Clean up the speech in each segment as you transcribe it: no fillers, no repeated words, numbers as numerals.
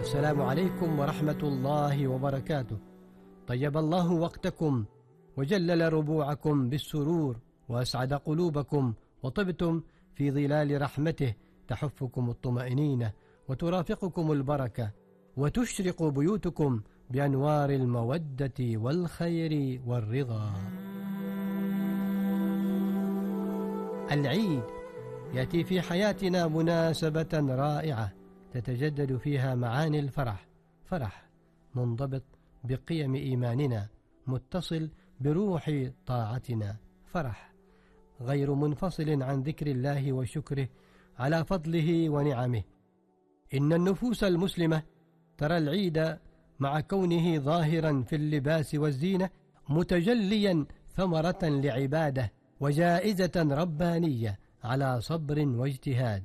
السلام عليكم ورحمة الله وبركاته. طيب الله وقتكم وجلل ربوعكم بالسرور وأسعد قلوبكم، وطبتم في ظلال رحمته تحفكم الطمأنينة وترافقكم البركة، وتشرق بيوتكم بأنوار المودة والخير والرضا. العيد يأتي في حياتنا مناسبة رائعة تتجدد فيها معاني الفرح، فرح منضبط بقيم إيماننا، متصل بروح طاعتنا، فرح غير منفصل عن ذكر الله وشكره على فضله ونعمه. إن النفوس المسلمة ترى العيد مع كونه ظاهرا في اللباس والزينة متجليا ثمرة لعبادة وجائزة ربانية على صبر واجتهاد.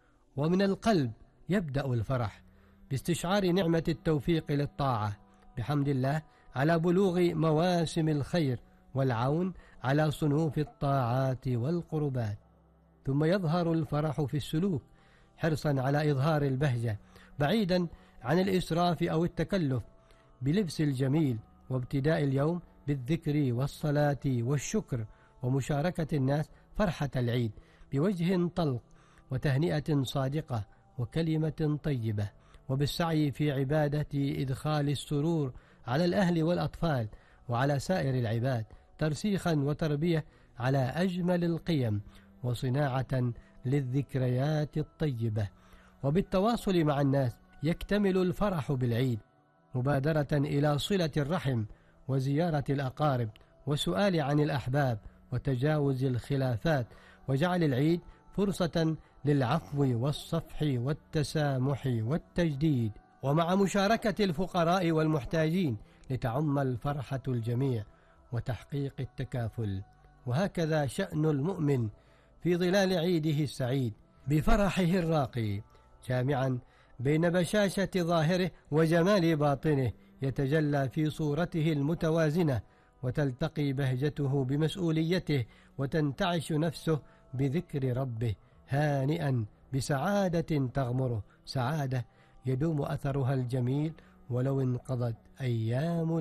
ومن القلب يبدأ الفرح باستشعار نعمة التوفيق للطاعة، بحمد الله على بلوغ مواسم الخير والعون على صنوف الطاعات والقربات. ثم يظهر الفرح في السلوك حرصا على إظهار البهجة بعيدا عن الإسراف أو التكلف، بلبس الجميل وابتداء اليوم بالذكر والصلاة والشكر، ومشاركة الناس فرحة العيد بوجه طلق وتهنئة صادقة وكلمة طيبة، وبالسعي في عبادة إدخال السرور على الأهل والأطفال وعلى سائر العباد، ترسيخا وتربية على أجمل القيم وصناعة للذكريات الطيبة. وبالتواصل مع الناس يكتمل الفرح بالعيد، مبادرة إلى صلة الرحم وزيارة الأقارب وسؤال عن الأحباب وتجاوز الخلافات، وجعل العيد فرصة للعفو والصفح والتسامح والتجديد، ومع مشاركة الفقراء والمحتاجين لتعم الفرحة الجميع وتحقيق التكافل. وهكذا شأن المؤمن في ظلال عيده السعيد بفرحه الراقي، جامعا بين بشاشة ظاهره وجمال باطنه، يتجلى في صورته المتوازنة، وتلتقي بهجته بمسؤوليته، وتنتعش نفسه بذكر ربه، هانئا بسعادة تغمره، سعادة يدوم أثرها الجميل ولو انقضت أيام